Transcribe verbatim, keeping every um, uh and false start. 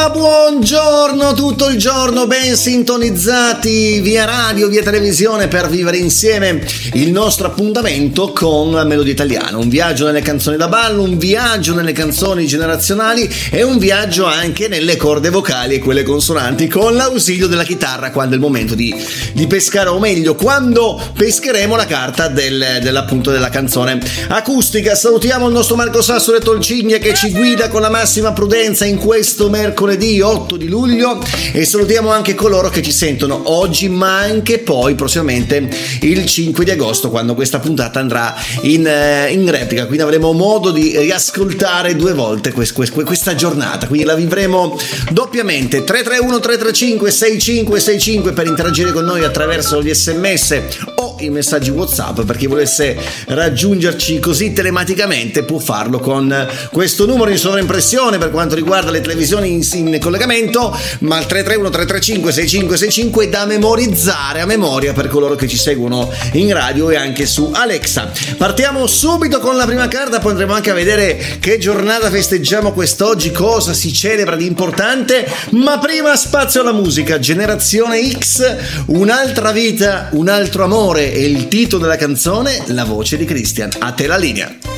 Ma buongiorno tutto il giorno, ben sintonizzati via radio, via televisione per vivere insieme il nostro appuntamento con Melodia Italiana. Un viaggio nelle canzoni da ballo, un viaggio nelle canzoni generazionali e un viaggio anche nelle corde vocali e quelle consonanti con l'ausilio della chitarra quando è il momento di, di pescare, o meglio quando pescheremo la carta del, dell'appunto della canzone acustica. Salutiamo il nostro Marco Sassore Tolcigna che ci guida con la massima prudenza in questo mercoledì otto di luglio, e salutiamo anche coloro che ci sentono oggi ma anche poi prossimamente il cinque di agosto, quando questa puntata andrà in, in replica, quindi avremo modo di riascoltare due volte quest, quest, questa giornata, quindi la vivremo doppiamente. Tre tre uno tre tre cinque sei cinque sei cinque per interagire con noi attraverso gli sms o i messaggi WhatsApp. Per chi volesse raggiungerci così telematicamente può farlo con questo numero in sovraimpressione per quanto riguarda le televisioni in, in collegamento, ma il tre tre uno tre tre cinque sei cinque sei cinque da memorizzare a memoria per coloro che ci seguono in radio e anche su Alexa. Partiamo subito con la prima carta, poi andremo anche a vedere che giornata festeggiamo quest'oggi, cosa si celebra di importante, ma prima spazio alla musica. Generazione X, Un'altra vita, un altro amore è il titolo della canzone, la voce di Christian. A te la linea.